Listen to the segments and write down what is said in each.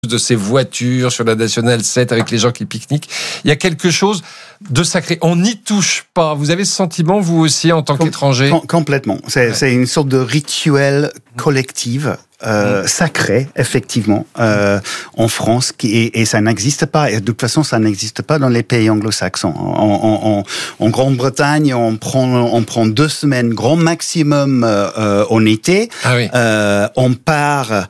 de ces voitures sur la Nationale 7 avec les gens qui pique-niquent. Il y a quelque chose de sacré. On n'y touche pas. Vous avez ce sentiment, vous aussi, en tant qu'étranger ? Complètement. C'est une sorte de rituel collectif. Sacré, effectivement, en France, et ça n'existe pas. Et de toute façon, ça n'existe pas dans les pays anglo-saxons. En Grande-Bretagne, on prend 2 semaines, grand maximum, en été. Ah oui. On part,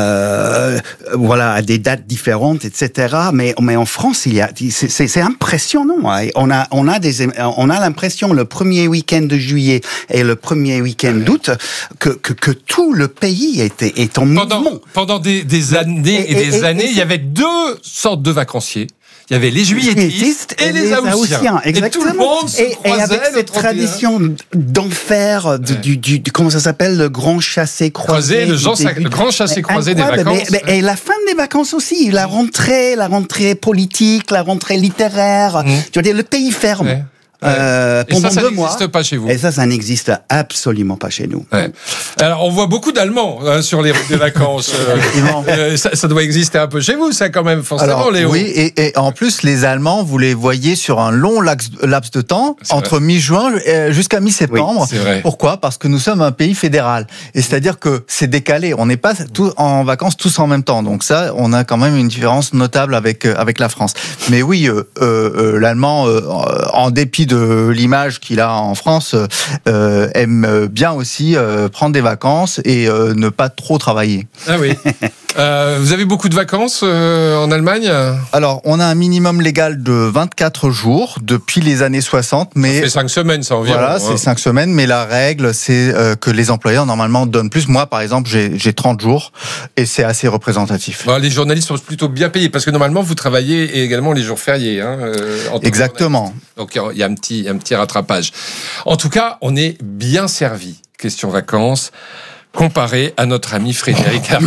à des dates différentes, etc. Mais en France, c'est impressionnant. Hein. On a l'impression le premier week-end de juillet et le premier week-end d'août que tout le pays est en mouvement. Pendant des années et des années, il y avait 2 sortes de vacanciers. Il y avait les juilletistes et les haussiens. Exactement. Et tout le monde se croisait. Et avec cette tradition d'enfer, comment ça s'appelle, le grand chassé-croisé. Le grand chassé-croisé des vacances. Et la fin des vacances aussi, la rentrée politique, la rentrée littéraire. Tu veux dire, le pays ferme. Ouais. Pendant 2 mois. Ça n'existe pas chez vous. Et ça n'existe absolument pas chez nous. Ouais. Alors, on voit beaucoup d'Allemands sur les routes des vacances. Ça doit exister un peu chez vous, ça, quand même, forcément, alors, Léo. Oui, et en plus, les Allemands, vous les voyez sur un long laps de temps, entre mi-juin jusqu'à mi-septembre. Oui, c'est vrai. Pourquoi ? Parce que nous sommes un pays fédéral. Et c'est-à-dire que c'est décalé. On n'est pas tous en vacances tous en même temps. Donc ça, on a quand même une différence notable avec la France. Mais oui, l'Allemand, en dépit de l'image qu'il a en France, aime bien aussi prendre des vacances et ne pas trop travailler. Ah oui. Vous avez beaucoup de vacances en Allemagne ? Alors, on a un minimum légal de 24 jours depuis les années 60, mais... Ça fait 5 semaines, ça environ. Voilà, c'est 5 semaines, mais la règle, c'est que les employeurs, normalement, donnent plus. Moi, par exemple, j'ai 30 jours, et c'est assez représentatif. Les journalistes sont plutôt bien payés, parce que normalement, vous travaillez également les jours fériés. Exactement. Donc, il y a un petit rattrapage. En tout cas, on est bien servi, question vacances, comparé à notre ami Frédéric Arnault.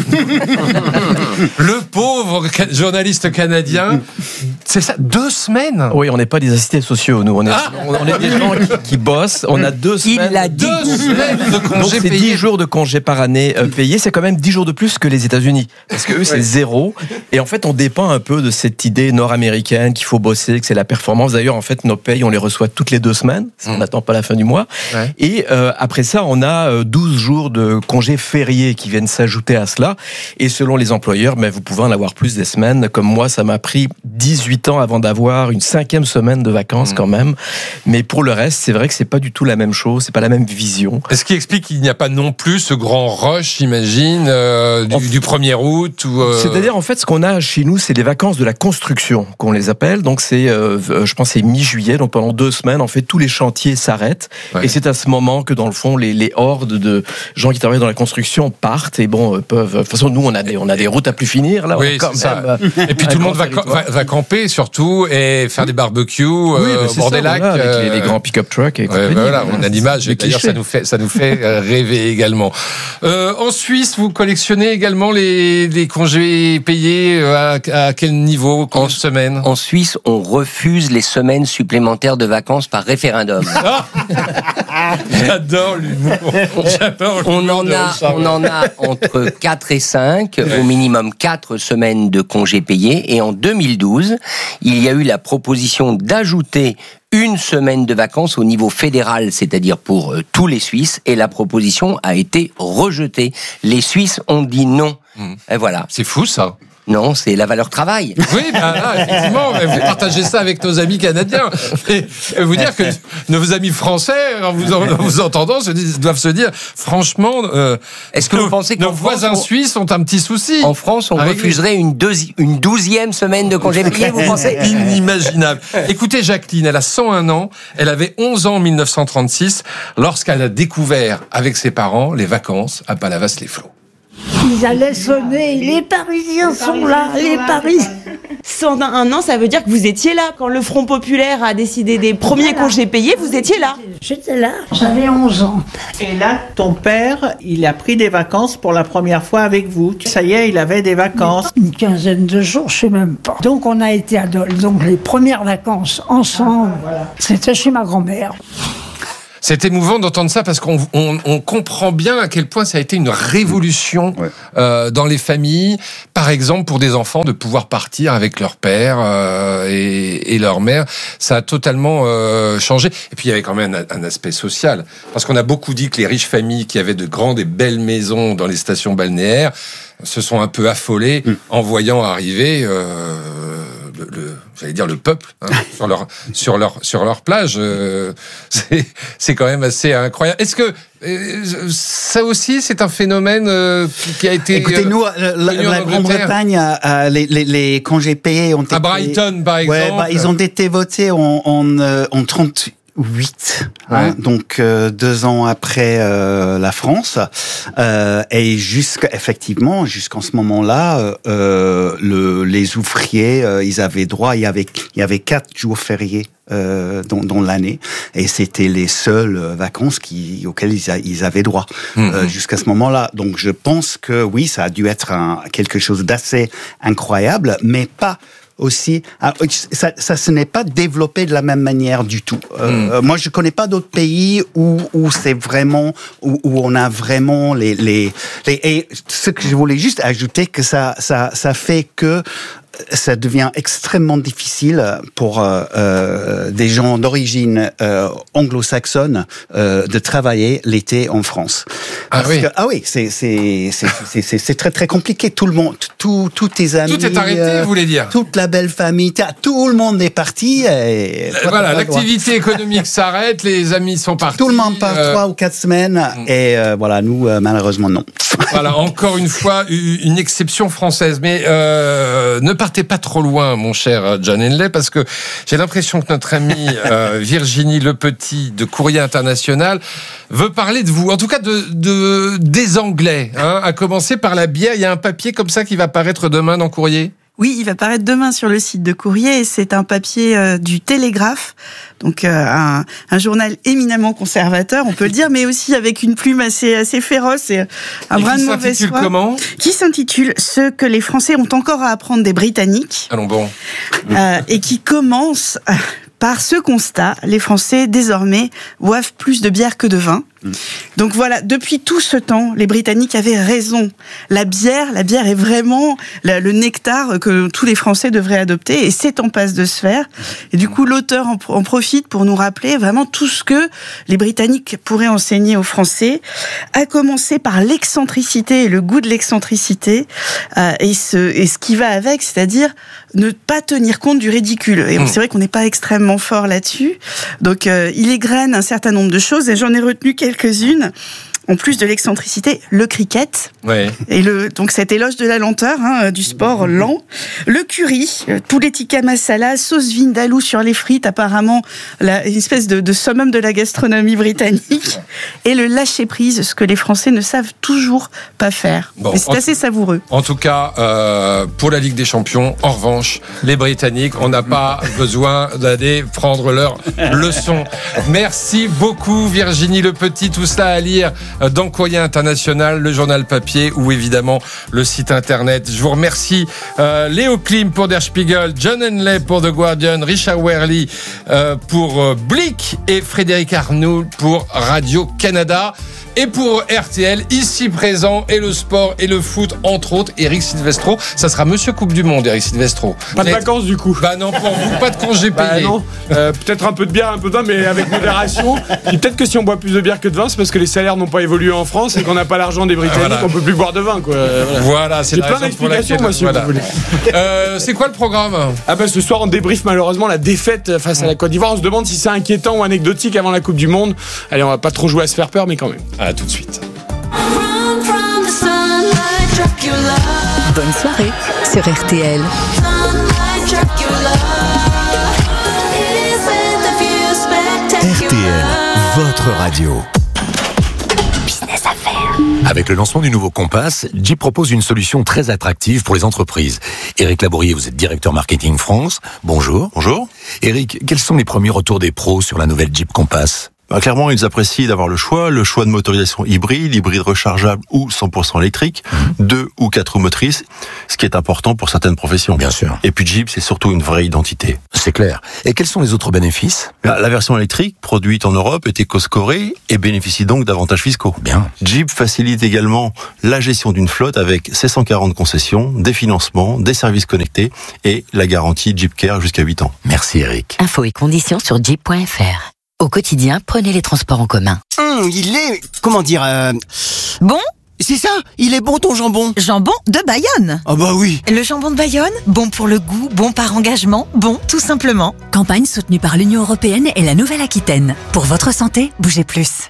Le pauvre journaliste canadien, c'est ça, 2 semaines ? Oui, on n'est pas des assistés sociaux, nous. On est des gens qui bossent. On a 2 semaines. Il a 2 semaines de congés Donc c'est payés. 10 jours de congés par année payés. C'est quand même 10 jours de plus que les États-Unis. Parce que eux, c'est 0. Et en fait, on dépend un peu de cette idée nord-américaine qu'il faut bosser, que c'est la performance. D'ailleurs, en fait, nos payes, on les reçoit toutes les 2 semaines. On n'attend pas la fin du mois. Ouais. Et après ça, on a 12 jours de congés fériés qui viennent s'ajouter à cela. Et selon les employeurs, vous pouvez en avoir plus des semaines. Comme moi, ça m'a pris 18 ans avant d'avoir une 5e semaine de vacances quand même. Mais pour le reste, c'est vrai que c'est pas du tout la même chose, c'est pas la même vision. Est-ce qui explique qu'il n'y a pas non plus ce grand rush, j'imagine, du 1er août C'est-à-dire, en fait, ce qu'on a chez nous, c'est les vacances de la construction, qu'on les appelle. Donc, c'est, je pense, c'est mi-juillet. Donc, pendant 2 semaines, en fait, tous les chantiers s'arrêtent. Ouais. Et c'est à ce moment que, dans le fond, les hordes de gens qui travaillent dans la construction partent et peuvent... De toute façon, nous, on a des routes à plus finir, là. Oui, c'est ça. Et puis, tout le monde va camper, surtout, et faire des barbecues au bord des lacs. Voilà, avec les grands pick-up trucks et compagnie. Voilà, on a l'image. D'ailleurs, ça nous fait rêver également. En Suisse, vous collectionnez également les congés payés à quel niveau, en semaine ? En Suisse, on refuse les semaines supplémentaires de vacances par référendum. J'adore l'humour. On en a entre 4 et 5, au minimum 4 semaines de congés payés. Et en 2012, il y a eu la proposition d'ajouter 1 semaine de vacances au niveau fédéral, c'est-à-dire pour tous les Suisses, et la proposition a été rejetée. Les Suisses ont dit non. Et voilà. C'est fou, ça. Non, c'est la valeur travail. Oui, effectivement, vous partagez ça avec nos amis canadiens. Et vous dire que nos amis français, en vous entendant, doivent se dire, franchement, est-ce que vous pensez que nos voisins suisses ont un petit souci ? En France, on refuserait une 12e semaine de congé payé, vous pensez ? Inimaginable. Écoutez, Jacqueline, elle a 101 ans, elle avait 11 ans en 1936, lorsqu'elle a découvert avec ses parents les vacances à Palavas-les-Flots. Ils allaient sonner, les Parisiens sont là, les Parisiens. 101 ans, ça veut dire que vous étiez là. Quand le Front Populaire a décidé des premiers congés payés, vous étiez là. J'étais là, j'avais 11 ans. Et là, ton père, il a pris des vacances pour la première fois avec vous. Ça y est, il avait des vacances. Une quinzaine de jours, je sais même pas. Donc on a été à Dole. Donc les premières vacances ensemble, c'était chez ma grand-mère. C'est émouvant d'entendre ça parce qu'on comprend bien à quel point ça a été une révolution dans les familles. Par exemple, pour des enfants, de pouvoir partir avec leur père et leur mère. Ça a totalement changé. Et puis, il y avait quand même un aspect social. Parce qu'on a beaucoup dit que les riches familles qui avaient de grandes et belles maisons dans les stations balnéaires se sont un peu affolées en voyant arriver le peuple sur leur plage. C'est quand même assez incroyable. Est-ce que ça aussi c'est un phénomène qui a été Écoutez, nous, la Grande-Bretagne, les congés payés ont été... À Brighton, par exemple. Ils ont été votés en 38, donc 2 ans après la France, et effectivement jusqu'en ce moment-là, les ouvriers, ils avaient droit. Il y avait 4 jours fériés dans l'année, et c'était les seules vacances auxquelles ils avaient droit jusqu'à ce moment-là. Donc je pense que oui, ça a dû être quelque chose d'assez incroyable, mais pas aussi, ça se n'est pas développé de la même manière du tout. Moi, je connais pas d'autres pays où c'est vraiment où on a vraiment et ce que je voulais juste ajouter, que ça fait que ça devient extrêmement difficile pour des gens d'origine anglo-saxonne de travailler l'été en France. C'est très très compliqué. Tout le monde, tous tes amis, tout est arrêté, vous voulez dire? Toute la belle famille, tout le monde est parti. Et voilà, l'activité économique s'arrête, les amis sont partis. Tout le monde part 3 ou 4 semaines, et voilà, nous malheureusement non. Voilà, encore une fois, une exception française. Mais ne partez pas trop loin, mon cher John Henley, parce que j'ai l'impression que notre amie Virginie Lepetit de Courrier International veut parler de vous, en tout cas des Anglais, à commencer par la bière. Il y a un papier comme ça qui va paraître demain dans Courrier. Oui, il va paraître demain sur le site de Courrier, et c'est un papier du Télégraphe, donc un journal éminemment conservateur, on peut le dire, mais aussi avec une plume assez féroce et un brin de mauvaise foi. Comment ? Qui s'intitule « Ce que les Français ont encore à apprendre des Britanniques ». Allons bon. Et qui commence par ce constat: les Français désormais boivent plus de bière que de vin. Donc voilà, depuis tout ce temps, les Britanniques avaient raison. La bière est vraiment le nectar que tous les Français devraient adopter, et c'est en passe de se faire. Et du coup, l'auteur en profite pour nous rappeler vraiment tout ce que les Britanniques pourraient enseigner aux Français, à commencer par l'excentricité et le goût de l'excentricité, et ce qui va avec, c'est-à-dire ne pas tenir compte du ridicule. Et c'est vrai qu'on n'est pas extrêmement fort là-dessus. Donc il égrène un certain nombre de choses, et j'en ai retenu quelques-unes. En plus de l'excentricité, le cricket, et donc cet éloge de la lenteur, du sport lent, le curry, poulet tikka masala, sauce vindaloo sur les frites, apparemment une espèce de summum de la gastronomie britannique, et le lâcher prise, ce que les Français ne savent toujours pas faire. Bon, mais c'est assez savoureux. En tout cas, pour la Ligue des Champions, en revanche, les Britanniques, on n'a pas besoin d'aller prendre leur leçon. Merci beaucoup Virginie Lepetit, tout cela à lire dans Courrier International, le journal papier ou évidemment le site internet. Je vous remercie Léo Klim pour Der Spiegel, John Henley pour The Guardian, Richard Worley pour Blick et Frédéric Arnould pour Radio-Canada. Et pour RTL, ici présent, et le sport et le foot, entre autres, Eric Silvestro. Ça sera Monsieur Coupe du Monde, Eric Silvestro. Pas de vacances du coup. Bah non, pour vous, pas de congé payé. Non. Peut-être un peu de bière, un peu de vin, mais avec modération. Et peut-être que si on boit plus de bière que de vin, c'est parce que les salaires n'ont pas évolué en France et qu'on n'a pas l'argent des Britanniques, on peut plus boire de vin, quoi. Voilà, c'est la raison pour laquelle. Moi, si vous voulez. C'est quoi le programme ? Ce soir, on débriefe malheureusement la défaite face à la Côte d'Ivoire. On se demande si c'est inquiétant ou anecdotique avant la Coupe du Monde. Allez, on va pas trop jouer à se faire peur, mais quand même. À tout de suite. Bonne soirée sur RTL. RTL, votre radio. Business à faire. Avec le lancement du nouveau Compass, Jeep propose une solution très attractive pour les entreprises. Éric Labourier, vous êtes directeur marketing France. Bonjour. Bonjour. Éric, quels sont les premiers retours des pros sur la nouvelle Jeep Compass ? Clairement, ils apprécient d'avoir le choix de motorisation hybride rechargeable ou 100% électrique, 2 ou 4 roues motrices, ce qui est important pour certaines professions. Bien sûr. Et puis Jeep, c'est surtout une vraie identité. C'est clair. Et quels sont les autres bénéfices ? La version électrique, produite en Europe, est éco-scorée et bénéficie donc d'avantages fiscaux. Bien. Jeep facilite également la gestion d'une flotte avec ses 140 concessions, des financements, des services connectés et la garantie Jeep Care jusqu'à 8 ans. Merci Eric. Infos et conditions sur jeep.fr. Au quotidien, prenez les transports en commun. Il est... comment dire... Bon ? C'est ça, il est bon ton jambon. Jambon de Bayonne. Ah bah oui. Le jambon de Bayonne, bon pour le goût, bon par engagement, bon tout simplement. Campagne soutenue par l'Union européenne et la Nouvelle-Aquitaine. Pour votre santé, bougez plus.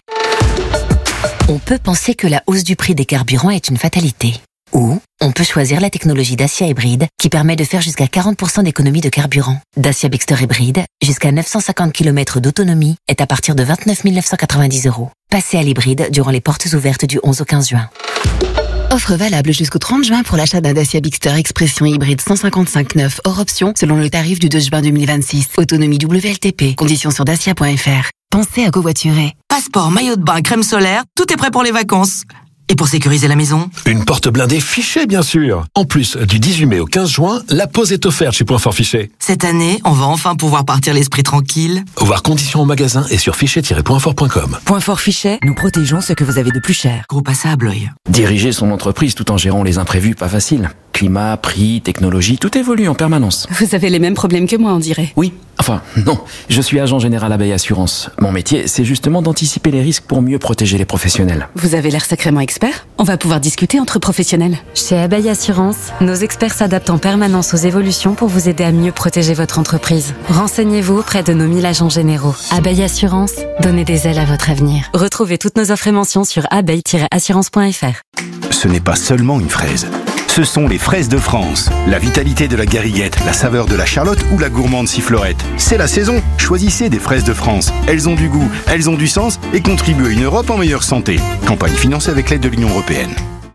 On peut penser que la hausse du prix des carburants est une fatalité. Ou on peut choisir la technologie Dacia Hybride qui permet de faire jusqu'à 40% d'économie de carburant. Dacia Bigster Hybride, jusqu'à 950 km d'autonomie, est à partir de 29 990 €. Passez à l'hybride durant les portes ouvertes du 11 au 15 juin. Offre valable jusqu'au 30 juin pour l'achat d'un Dacia Bigster Expression hybride 155/9 hors option selon le tarif du 2 juin 2026. Autonomie WLTP. Conditions sur dacia.fr. Pensez à covoiturer. Passeport, maillot de bain, crème solaire, tout est prêt pour les vacances. Et pour sécuriser la maison ? Une porte blindée Fichet, bien sûr. En plus, du 18 mai au 15 juin, la pause est offerte chez Point Fort Fichet. Cette année, on va enfin pouvoir partir l'esprit tranquille. Voir conditions en magasin et sur fichet-pointfort.com. Point Fort Fichet, nous protégeons ce que vous avez de plus cher. Groupe ASSA à Blois. Diriger son entreprise tout en gérant les imprévus, pas facile. Climat, prix, technologie, tout évolue en permanence. Vous avez les mêmes problèmes que moi, on dirait. Oui, enfin, non. Je suis agent général Abeille Assurance. Mon métier, c'est justement d'anticiper les risques pour mieux protéger les professionnels. Vous avez l'air sacrément expert. On va pouvoir discuter entre professionnels. Chez Abeille Assurance, nos experts s'adaptent en permanence aux évolutions pour vous aider à mieux protéger votre entreprise. Renseignez-vous auprès de nos 1000 agents généraux. Abeille Assurance, donnez des ailes à votre avenir. Retrouvez toutes nos offres et mentions sur abeille-assurance.fr. Ce n'est pas seulement une fraise. Ce sont les fraises de France. La vitalité de la gariguette, la saveur de la charlotte ou la gourmande sifflorette. C'est la saison. Choisissez des fraises de France. Elles ont du goût, elles ont du sens et contribuent à une Europe en meilleure santé. Campagne financée avec l'aide de l'Union européenne.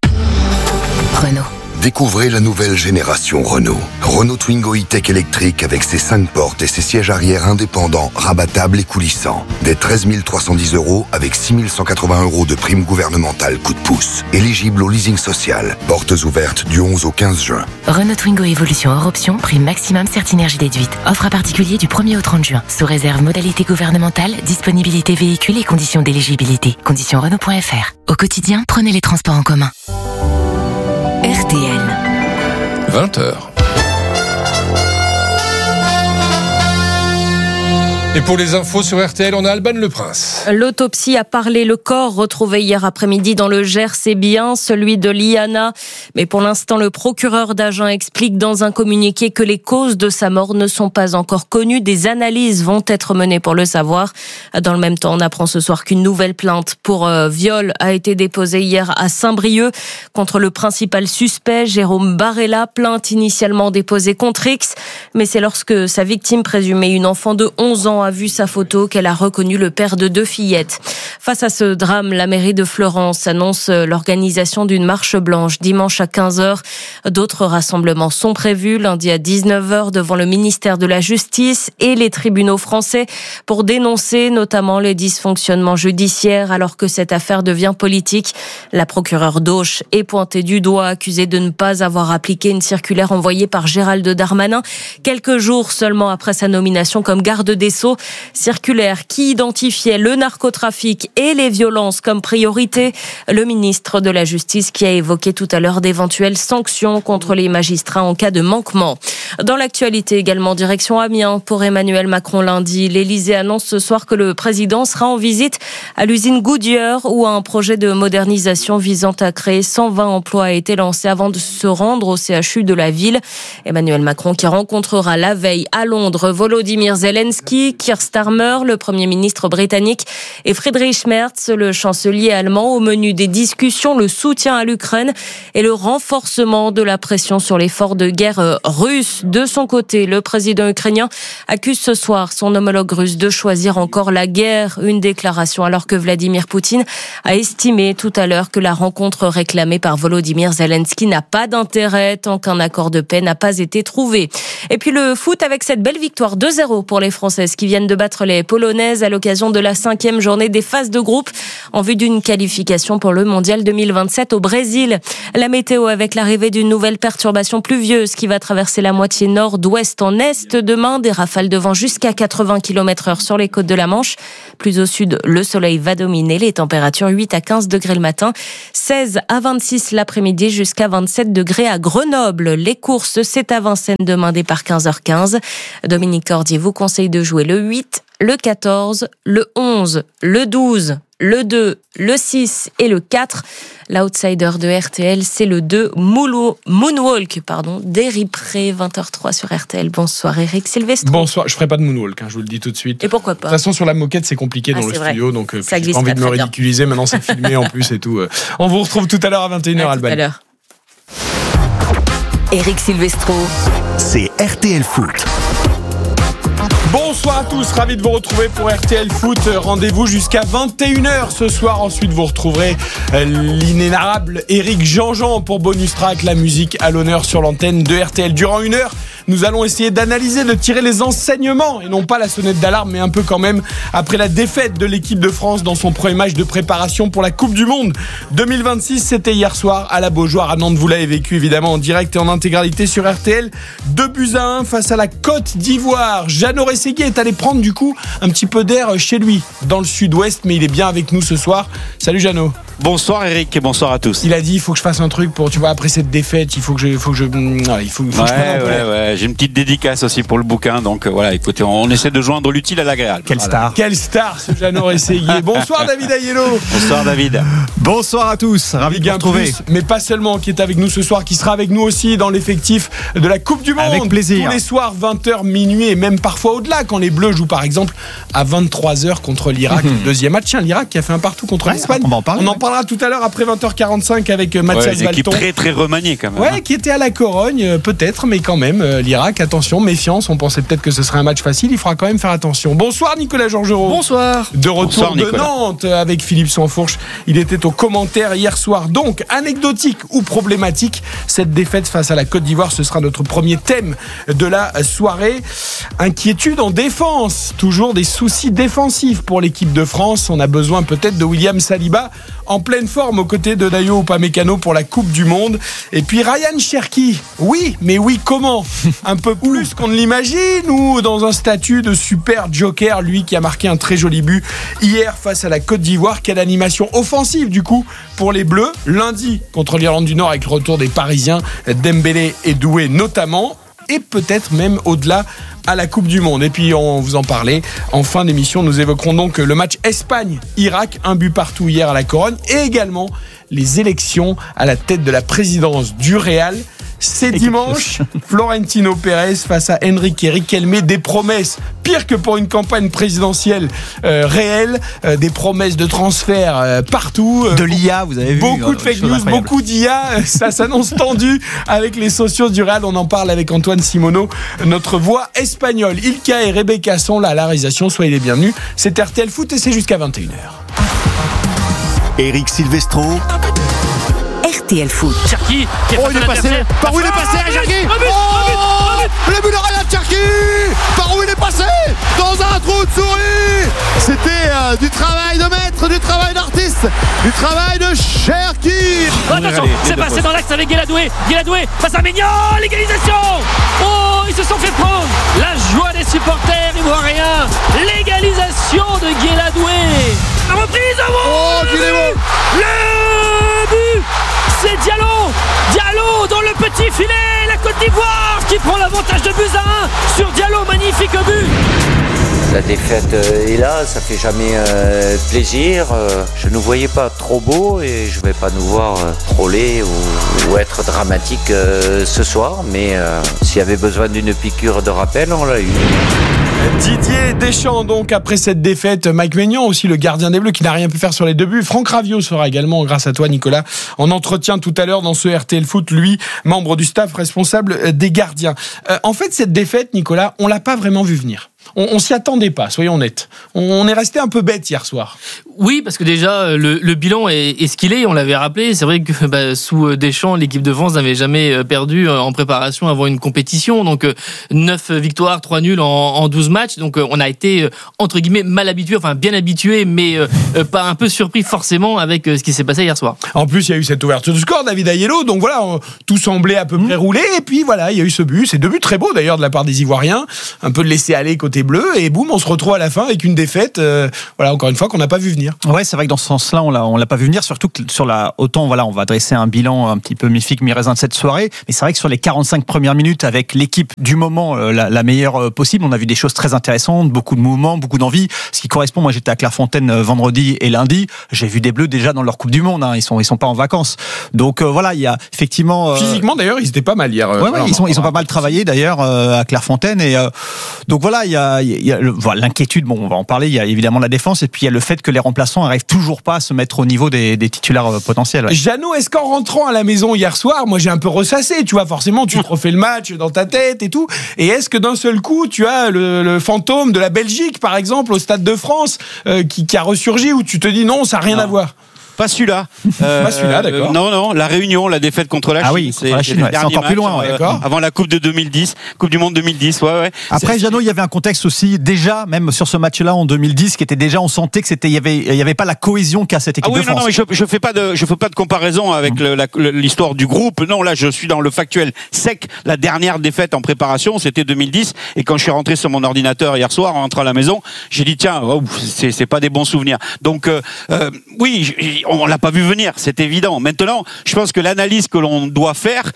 Renault. Découvrez la nouvelle génération Renault. Renault Twingo E-Tech électrique avec ses 5 portes et ses sièges arrière indépendants, rabattables et coulissants. Dès 13 310 € avec 6 180 € de prime gouvernementale coup de pouce. Éligible au leasing social. Portes ouvertes du 11 au 15 juin. Renault Twingo Evolution hors option, prime maximum Certinergie déduite. Offre à particulier du 1er au 30 juin. Sous réserve modalité gouvernementale, disponibilité véhicule et conditions d'éligibilité. Conditions Renault.fr. Au quotidien, prenez les transports en commun. RTL. 20h. Et pour les infos sur RTL, on a Alban Le Prince. L'autopsie a parlé. Le corps retrouvé hier après-midi dans le Gers, c'est bien celui de Liana. Mais pour l'instant, le procureur d'Agen explique dans un communiqué que les causes de sa mort ne sont pas encore connues. Des analyses vont être menées pour le savoir. Dans le même temps, on apprend ce soir qu'une nouvelle plainte pour viol a été déposée hier à Saint-Brieuc contre le principal suspect, Jérôme Barella. Plainte initialement déposée contre X. Mais c'est lorsque sa victime présumée, une enfant de 11 ans, a vu sa photo qu'elle a reconnu le père de 2 fillettes. Face à ce drame, la mairie de Fleurance annonce l'organisation d'une marche blanche dimanche à 15h. D'autres rassemblements sont prévus lundi à 19h devant le ministère de la Justice et les tribunaux français pour dénoncer notamment les dysfonctionnements judiciaires alors que cette affaire devient politique. La procureure d'Auch est pointée du doigt, accusée de ne pas avoir appliqué une circulaire envoyée par Gérald Darmanin quelques jours seulement après sa nomination comme garde des Sceaux. Circulaire qui identifiait le narcotrafic et les violences comme priorité. Le ministre de la Justice qui a évoqué tout à l'heure d'éventuelles sanctions contre les magistrats en cas de manquement. Dans l'actualité également, direction Amiens pour Emmanuel Macron lundi. L'Élysée annonce ce soir que le président sera en visite à l'usine Goodyear où un projet de modernisation visant à créer 120 emplois a été lancé avant de se rendre au CHU de la ville. Emmanuel Macron qui rencontrera la veille à Londres Volodymyr Zelensky, Keir Starmer, le Premier ministre britannique, et Friedrich Merz, le chancelier allemand. Au menu des discussions, le soutien à l'Ukraine et le renforcement de la pression sur l'effort de guerre russe. Russes. De son côté, le président ukrainien accuse ce soir son homologue russe de choisir encore la guerre. Une déclaration alors que Vladimir Poutine a estimé tout à l'heure que la rencontre réclamée par Volodymyr Zelensky n'a pas d'intérêt tant qu'un accord de paix n'a pas été trouvé. Et puis le foot avec cette belle victoire 2-0 pour les Françaises qui viennent de battre les Polonaises à l'occasion de la 5e journée des phases de groupe en vue d'une qualification pour le Mondial 2027 au Brésil. La météo avec l'arrivée d'une nouvelle perturbation pluvieuse qui va traverser la moitié nord d'ouest en est demain. Des rafales de vent jusqu'à 80 km/h sur les côtes de la Manche. Plus au sud, le soleil va dominer. Les températures 8 à 15 degrés le matin, 16 à 26 l'après-midi jusqu'à 27 degrés à Grenoble. Les courses, c'est à Vincennes demain, départ 15h15. Dominique Cordier vous conseille de jouer le 8, le 14, le 11, le 12, le 2, le 6 et le 4. L'outsider de RTL, c'est le 2, Moonwalk, d'Éric Pré, 20h03 sur RTL. Bonsoir Eric Silvestro. Bonsoir, je ferai pas de Moonwalk, je vous le dis tout de suite. Et pourquoi pas ? De toute façon, sur la moquette, c'est compliqué dans le studio, donc j'ai pas envie de me ridiculiser. Maintenant, c'est filmé en plus et tout. On vous retrouve tout à l'heure à 21h, Alban. Tout à l'heure. Eric Silvestro. C'est RTL Foot. Bonsoir à tous, ravi de vous retrouver pour RTL Foot. Rendez-vous jusqu'à 21h ce soir. Ensuite, vous retrouverez l'inénarrable Éric Jean-Jean pour Bonus Track, la musique à l'honneur sur l'antenne de RTL. Durant une heure, nous allons essayer d'analyser, de tirer les enseignements, et non pas la sonnette d'alarme, mais un peu quand même, après la défaite de l'équipe de France dans son premier match de préparation pour la Coupe du Monde 2026. C'était hier soir à la Beaujoire à Nantes. Vous l'avez vécu évidemment en direct et en intégralité sur RTL. 2-1 face à la Côte d'Ivoire. Jeannot Rességuier est allé prendre du coup un petit peu d'air chez lui dans le sud-ouest, mais il est bien avec nous ce soir. Salut Jeannot. Bonsoir Eric et bonsoir à tous. Il a dit il faut que je fasse un truc pour, tu vois, après cette défaite, il faut que je ouais, j'ai une petite dédicace aussi pour le bouquin, donc voilà, écoutez, on essaie de joindre l'utile à l'agréable. Quelle star ce Jeannot Rességuier. Bonsoir David Aiello. Bonsoir David. Bonsoir à tous, ravi de vous retrouver. Mais pas seulement, qui est avec nous ce soir, qui sera avec nous aussi dans l'effectif de la Coupe du Monde. Avec plaisir. Tous les soirs, 20h, minuit et même parfois au-delà, quand les Bleus jouent par exemple à 23h contre l'Irak. Le deuxième match, l'Irak qui a fait un partout contre l'Espagne. On en parlera tout à l'heure après 20h45 avec Mathias Valton. Une équipe très très remaniée quand même. Ouais, qui était à la Corogne, peut-être, mais quand même, l'Irak, attention, méfiance, on pensait peut-être que ce serait un match facile, il faudra quand même faire attention. Bonsoir Nicolas Georgerot. Bonsoir. De retour de Nicolas. Nantes avec Philippe Sansfourche. Il était au commentaire hier soir. Donc, anecdotique ou problématique, cette défaite face à la Côte d'Ivoire, ce sera notre premier thème de la soirée. Inquiétude en défense, toujours des soucis défensifs pour l'équipe de France. On a besoin peut-être de William Saliba en pleine forme aux côtés de Dayo Upamecano pour la Coupe du Monde. Et puis Ryan Cherki, oui, mais oui, comment ? Un peu plus qu'on ne l'imagine, ou dans un statut de super joker, lui qui a marqué un très joli but hier face à la Côte d'Ivoire. Quelle animation offensive du coup pour les Bleus. Lundi contre l'Irlande du Nord avec le retour des Parisiens, Dembélé et Doué notamment. Et peut-être même au-delà à la Coupe du Monde. Et puis on vous en parlait en fin d'émission, nous évoquerons donc le match Espagne-Irak, 1-1 hier à la Corogne, et également les élections à la tête de la présidence du Real. C'est dimanche, Florentino Pérez face à Enrique Riquelme, des promesses pire que pour une campagne présidentielle réelle, des promesses de transfert partout. De l'IA, vous avez vu. Beaucoup de fake news, beaucoup d'IA, ça s'annonce tendu avec les socios du Real. On en parle avec Antoine Simoneau, notre voix espagnole. Ilka et Rebecca sont là à la réalisation, soyez les bienvenus. C'est RTL Foot et c'est jusqu'à 21h. Eric Silvestro. RTL Foot. Cherki, il est passé. Par où il est passé, Cherki? Le but de Ryan Cherki. Par où il est passé? Dans un trou de souris. C'était du travail de maître, du travail d'artiste, du travail de Cherki. Attention, c'est passé dans l'axe avec Guéladoué. Guéladoué face à Mignon, l'égalisation. Oh, ils se sont fait prendre. La joie des supporters ivoiriens. L'égalisation de Guéladoué. La reprise, oh, qu'il est beau. Le but. C'est Diallo dans le petit filet, la Côte d'Ivoire qui prend l'avantage de but à 1 sur Diallo, magnifique but. La défaite est là, ça fait jamais plaisir. Je ne voyais pas trop beau et je ne vais pas nous voir troller ou être dramatique ce soir, mais s'il y avait besoin d'une piqûre de rappel, on l'a eu. Didier Deschamps, donc, après cette défaite. Mike Maignan, aussi le gardien des Bleus, qui n'a rien pu faire sur les 2 buts. Franck Raviot sera également, grâce à toi, Nicolas, en entretien tout à l'heure dans ce RTL Foot, lui, membre du staff responsable des gardiens. En fait, cette défaite, Nicolas, on l'a pas vraiment vu venir. On s'y attendait pas, soyons honnêtes. On est resté un peu bête hier soir. Oui, parce que déjà, le bilan est ce qu'il est, on l'avait rappelé. C'est vrai que sous Deschamps, l'équipe de France n'avait jamais perdu en préparation avant une compétition. Donc 9 victoires, 3 nuls en 12 matchs. Donc on a été, entre guillemets, mal habitué, enfin bien habitué, mais pas un peu surpris forcément avec ce qui s'est passé hier soir. En plus, il y a eu cette ouverture du score, David Aiello. Donc voilà, tout semblait à peu près roulé. Et puis voilà, il y a eu ce but. C'est 2 buts très beaux d'ailleurs de la part des Ivoiriens. Un peu de laisser aller côté bleu. Et boum, on se retrouve à la fin avec une défaite, voilà, encore une fois, qu'on n'a pas vu venir. Ouais, c'est vrai que dans ce sens-là, on l'a pas vu venir, surtout que sur autant, voilà, on va dresser un bilan un petit peu mi-figue, mi-raisin de cette soirée, mais c'est vrai que sur les 45 premières minutes, avec l'équipe du moment la meilleure possible, on a vu des choses très intéressantes, beaucoup de mouvements, beaucoup d'envie, ce qui correspond, moi j'étais à Clairefontaine vendredi et lundi, j'ai vu des Bleus déjà dans leur Coupe du Monde, hein, ils sont pas en vacances. Donc voilà, il y a effectivement... Physiquement d'ailleurs, ils étaient pas mal hier. Ouais, ils ont pas mal travaillé d'ailleurs à Clairefontaine, et donc voilà, il y a l'inquiétude, bon, on va en parler, il y a évidemment la défense, et puis il y a le fait que les remplaçants n'arrivent toujours pas à se mettre au niveau des titulaires potentiels. Ouais. Jeannot, est-ce qu'en rentrant à la maison hier soir, moi j'ai un peu ressassé, tu vois, forcément tu te refais le match dans ta tête et tout, et est-ce que d'un seul coup tu as le fantôme de la Belgique par exemple au Stade de France qui a ressurgi, où tu te dis non, ça n'a rien à voir? Pas celui-là. Pas celui-là, d'accord. Non, la Réunion, la défaite contre la Chine. Ah oui, contre la Chine, c'est encore plus loin. Ouais, avant la Coupe de 2010, Coupe du Monde 2010, ouais. Après, Jeannot, il y avait un contexte aussi, déjà, même sur ce match-là en 2010, qui était déjà, on sentait que il y avait pas la cohésion qu'a cette équipe de France. Non, mais je fais pas de comparaison avec l'histoire du groupe. Non, là, je suis dans le factuel sec. La dernière défaite en préparation, c'était 2010. Et quand je suis rentré sur mon ordinateur hier soir, en rentrant à la maison, j'ai dit, tiens, c'est pas des bons souvenirs. Donc, oui, on l'a pas vu venir, c'est évident. Maintenant, je pense que l'analyse que l'on doit faire,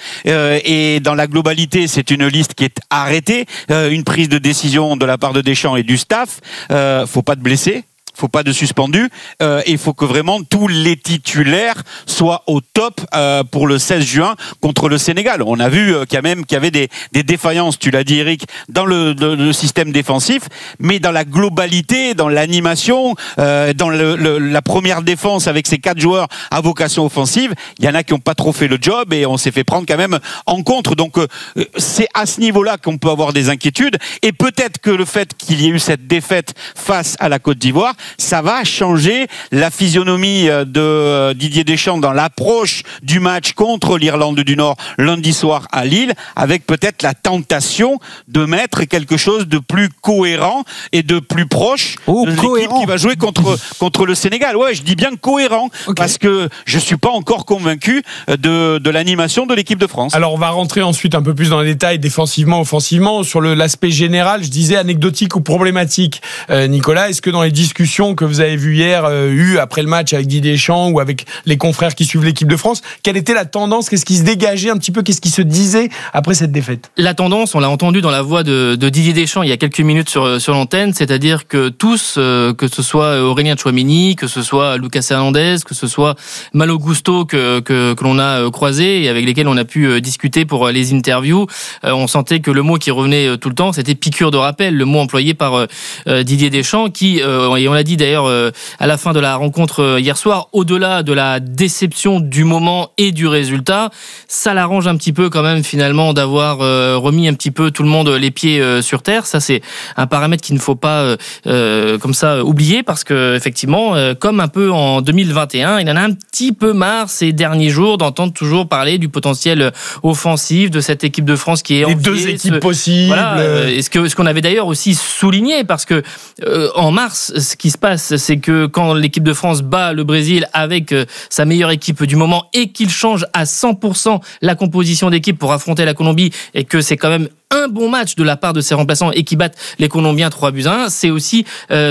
et dans la globalité, c'est une liste qui est arrêtée, une prise de décision de la part de Deschamps et du staff. Faut pas de blessés. Faut pas de suspendus, et il faut que vraiment tous les titulaires soient au top pour le 16 juin contre le Sénégal. On a vu qu'il y avait des défaillances, tu l'as dit Eric, dans le système défensif, mais dans la globalité, dans l'animation, dans la première défense avec ces 4 joueurs à vocation offensive, il y en a qui n'ont pas trop fait le job et on s'est fait prendre quand même en contre. Donc c'est à ce niveau-là qu'on peut avoir des inquiétudes, et peut-être que le fait qu'il y ait eu cette défaite face à la Côte d'Ivoire, ça va changer la physionomie de Didier Deschamps dans l'approche du match contre l'Irlande du Nord lundi soir à Lille, avec peut-être la tentation de mettre quelque chose de plus cohérent et de plus proche de l'équipe qui va jouer contre le Sénégal. Ouais, je dis bien cohérent, parce que je suis pas encore convaincu de l'animation de l'équipe de France. Alors on va rentrer ensuite un peu plus dans les détails, défensivement, offensivement, sur l'aspect général, je disais anecdotique ou problématique. Nicolas, est-ce que dans les discussions que vous avez vues hier, après le match avec Didier Deschamps ou avec les confrères qui suivent l'équipe de France, quelle était la tendance? Qu'est-ce qui se dégageait un petit peu? Qu'est-ce qui se disait après cette défaite? La tendance, on l'a entendu dans la voix de Didier Deschamps il y a quelques minutes sur l'antenne, c'est-à-dire que tous, que ce soit Aurélien Tchouaméni, que ce soit Lucas Hernandez, que ce soit Malo Gusto que l'on a croisé et avec lesquels on a pu discuter pour les interviews, on sentait que le mot qui revenait tout le temps, c'était piqûre de rappel, le mot employé par Didier Deschamps, qui, et on l'a dit d'ailleurs à la fin de la rencontre hier soir, au-delà de la déception du moment et du résultat, ça l'arrange un petit peu quand même finalement d'avoir remis un petit peu tout le monde les pieds sur terre. Ça, c'est un paramètre qu'il ne faut pas comme ça oublier, parce que effectivement, comme un peu en 2021, il en a un petit peu marre ces derniers jours d'entendre toujours parler du potentiel offensif de cette équipe de France qui est les deux équipes possibles. Voilà, ce qu'on avait d'ailleurs aussi souligné, parce que en mars, ce qui se passe, c'est que quand l'équipe de France bat le Brésil avec sa meilleure équipe du moment et qu'il change à 100% la composition d'équipe pour affronter la Colombie, et que c'est quand même un bon match de la part de ses remplaçants et qui battent les Colombiens 3-1, c'est aussi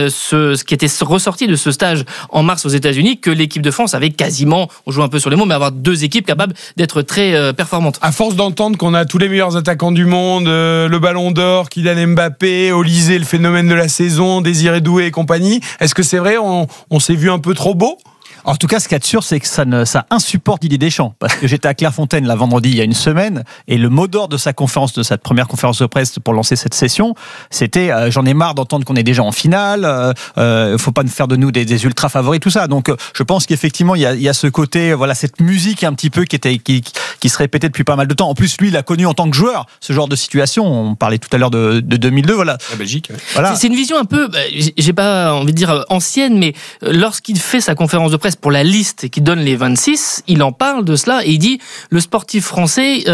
ce qui était ressorti de ce stage en mars aux États-Unis, que l'équipe de France avait quasiment, on joue un peu sur les mots, mais avoir 2 équipes capables d'être très performantes. À force d'entendre qu'on a tous les meilleurs attaquants du monde, le Ballon d'Or, Kylian Mbappé, Olysée, le phénomène de la saison, Désiré Doué et compagnie, est-ce que c'est vrai, on s'est vu un peu trop beau? En tout cas, ce qu'il y a de sûr, c'est que ça insupporte Didier Deschamps. Parce que j'étais à Clairefontaine là vendredi, il y a une semaine, et le mot d'ordre de sa première conférence de presse pour lancer cette session, c'était j'en ai marre d'entendre qu'on est déjà en finale, faut pas faire de nous des ultra favoris, tout ça. Donc je pense qu'effectivement il y a ce côté, voilà, cette musique un petit peu qui se répétait depuis pas mal de temps. En plus, lui, il a connu en tant que joueur ce genre de situation. On parlait tout à l'heure de 2002, voilà. La Belgique. Ouais. Voilà. C'est une vision un peu, j'ai pas envie de dire ancienne, mais lorsqu'il fait sa conférence de presse pour la liste et qu'il donne les 26, il en parle de cela et il dit le sportif français,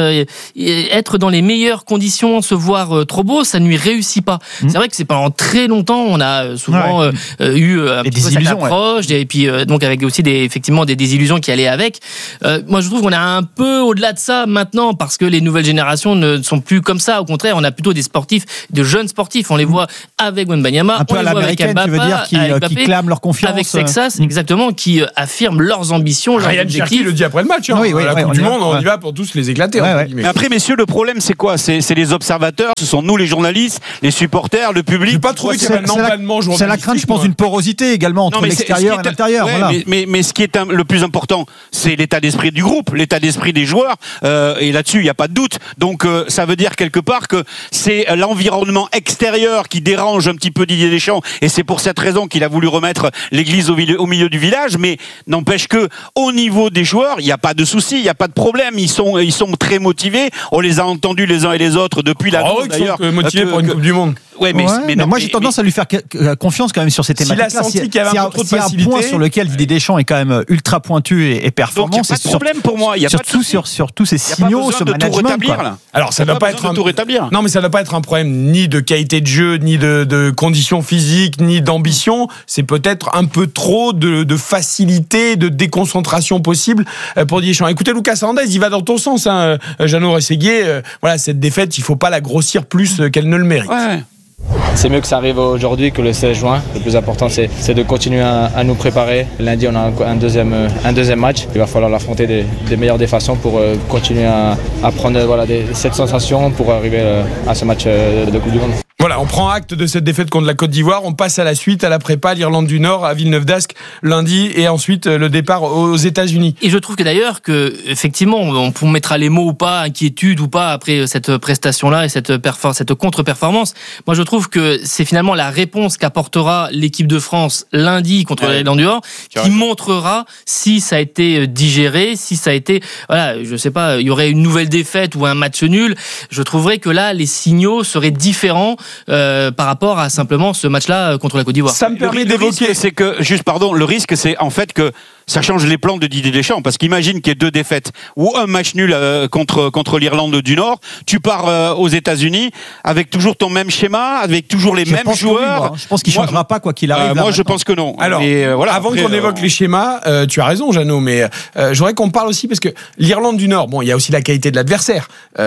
être dans les meilleures conditions, se voir trop beau, ça ne lui réussit pas. C'est vrai que c'est pendant très longtemps, on a souvent eu un peu cette approche, et puis donc avec aussi effectivement des désillusions qui allaient avec. Moi, je trouve qu'on est un peu au-delà de ça maintenant parce que les nouvelles générations ne sont plus comme ça. Au contraire, on a plutôt des sportifs, de jeunes sportifs. On les voit avec Wembanyama, un peu on les voit avec Mbappé, tu veux dire, qui clament leur confiance, avec Texas, exactement, qui affirment leurs ambitions, leurs Ryan objectifs. Cherky le dit après le match. La Coupe du Monde, on y va pour tous les éclater. Mais après, messieurs, le problème, c'est quoi ? C'est les observateurs, ce sont nous, les journalistes, les supporters, le public. Je n'ai pas trouvé qu'il y avait un emballement journalistique. C'est la crainte, je pense, d'une porosité également entre l'extérieur et l'intérieur. Voilà. Mais ce qui est le plus important, c'est l'état d'esprit du groupe, l'état d'esprit des joueurs. Et là-dessus, il n'y a pas de doute. Donc, ça veut dire quelque part que c'est l'environnement extérieur qui dérange un petit peu Didier Deschamps. Et c'est pour cette raison qu'il a voulu remettre l'église au milieu du village. Mais n'empêche que, au niveau des joueurs, il n'y a pas de souci, il n'y a pas de problème. Ils sont très motivés. On les a entendus les uns et les autres depuis la course, d'ailleurs. Ils sont motivés pour une Coupe du Monde. Ouais, mais moi j'ai tendance à lui faire confiance quand même sur ces thématiques. S'il a senti qu'il y avait un peu trop de facilité, un point sur lequel Didier Deschamps est quand même ultra pointu et performant. Donc il n'y a pas de problème pour moi. Il y a surtout sur tous ces signaux, ce management. Alors ça ne doit pas être tout rétablir. Non, mais ça ne doit pas être un problème ni de qualité de jeu, ni de conditions physiques, ni d'ambition. C'est peut-être un peu trop de facilité, de déconcentration possible pour Didier Deschamps. Écoutez, Lucas Hernandez, il va dans ton sens, hein, Jeannot Rességuier. Voilà, cette défaite, il ne faut pas la grossir plus qu'elle ne le mérite. Ouais. C'est mieux que ça arrive aujourd'hui que le 16 juin. Le plus important, c'est de continuer à nous préparer. Lundi, on a un deuxième match. Il va falloir l'affronter des meilleures des façons pour continuer à prendre cette sensation pour arriver à ce match de Coupe du Monde. Voilà, on prend acte de cette défaite contre la Côte d'Ivoire. On passe à la suite, à la prépa, l'Irlande du Nord, à Villeneuve-d'Ascq, lundi, et ensuite le départ aux États-Unis. Et je trouve que d'ailleurs, effectivement, on mettra les mots ou pas, inquiétude ou pas, après cette prestation-là et cette contre-performance. Moi, je trouve que c'est finalement la réponse qu'apportera l'équipe de France lundi contre l'Irlande du Nord, qui montrera si ça a été digéré, si ça a été, voilà, je sais pas, il y aurait une nouvelle défaite ou un match nul. Je trouverais que là, les signaux seraient différents. Par rapport à simplement ce match-là contre la Côte d'Ivoire. Ça me permet d'évoquer. C'est que, le risque, c'est en fait que ça change les plans de Didier Deschamps. Parce qu'imagine qu'il y ait 2 défaites ou un match nul contre l'Irlande du Nord. Tu pars aux États-Unis avec toujours ton même schéma, avec toujours les mêmes joueurs. Je pense qu'il ne changera pas quoi qu'il arrive. Moi, je pense que non. Alors, avant qu'on évoque les schémas, tu as raison, Jeannot, mais je voudrais qu'on parle aussi, parce que l'Irlande du Nord, bon, il y a aussi la qualité de l'adversaire.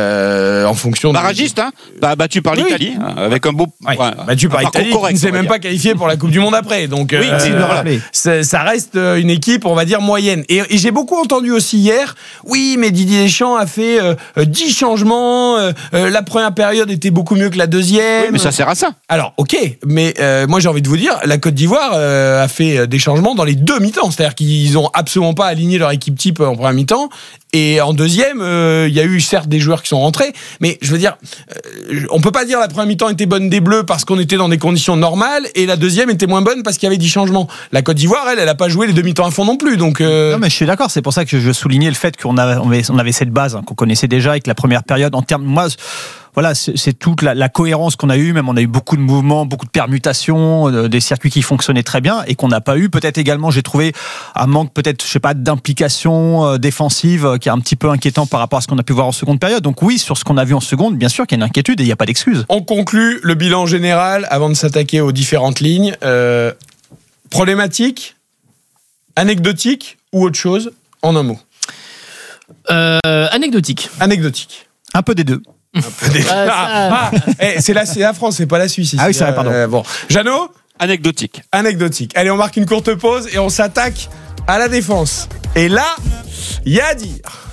En fonction de. Barragiste, hein, battu par l'Italie. Avec un beau. Battu par l'Italie, qui ne s'est même pas qualifié pour la Coupe du Monde après. Donc, ça reste une équipe, on va dire, moyenne. Et j'ai beaucoup entendu aussi hier, oui, mais Didier Deschamps a fait 10 changements, la première période était beaucoup mieux que la deuxième. Oui, mais ça sert à ça. Alors, ok, mais moi j'ai envie de vous dire, la Côte d'Ivoire a fait des changements dans les 2 mi-temps. C'est-à-dire qu'ils n'ont absolument pas aligné leur équipe type en première mi-temps. Et en deuxième, il y a eu certes des joueurs qui sont rentrés, mais je veux dire, on peut pas dire la première mi-temps était bonne des Bleus parce qu'on était dans des conditions normales et la deuxième était moins bonne parce qu'il y avait 10 changements. La Côte d'Ivoire, elle a pas joué les 2 mi-temps à fond non plus. Donc non, mais je suis d'accord. C'est pour ça que je soulignais le fait qu'on avait cette base qu'on connaissait déjà avec la première période. En termes, moi. Voilà, c'est toute la cohérence qu'on a eue. Même on a eu beaucoup de mouvements, beaucoup de permutations, des circuits qui fonctionnaient très bien et qu'on n'a pas eu. Peut-être également, j'ai trouvé un manque peut-être, je sais pas, d'implication défensive qui est un petit peu inquiétant par rapport à ce qu'on a pu voir en seconde période. Donc oui, sur ce qu'on a vu en seconde, bien sûr qu'il y a une inquiétude et il n'y a pas d'excuse. On conclut le bilan général avant de s'attaquer aux différentes lignes. Problématique, anecdotique ou autre chose, en un mot. Anecdotique. Anecdotique. Un peu des deux. C'est la France, c'est pas la Suisse ici. Ah oui, c'est vrai, pardon. Bon. Jeannot ? Anecdotique. Allez, on marque une courte pause et on s'attaque à la défense. Et là, il y a à dire.